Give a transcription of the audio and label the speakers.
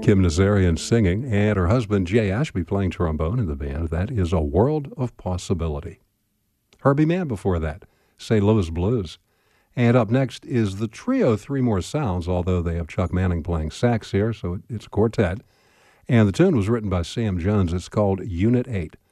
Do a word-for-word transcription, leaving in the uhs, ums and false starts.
Speaker 1: Kim Nazarian singing, and her husband Jay Ashby playing trombone in the band. That is A World of Possibility. Herbie Mann before that, Saint Louis Blues. And up next is the trio Three More Sounds, although they have Chuck Manning playing sax here, so it's a quartet. And the tune was written by Sam Jones. It's called Unit eight.